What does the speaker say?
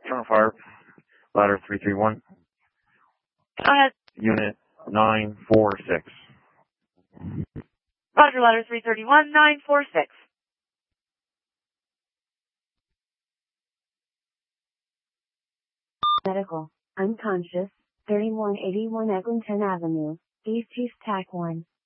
Turn fire. Ladder 331. Go ahead. Unit 946. Roger, ladder 331, 946. Medical. Unconscious. 3181 Eglinton Avenue. East Tac 1.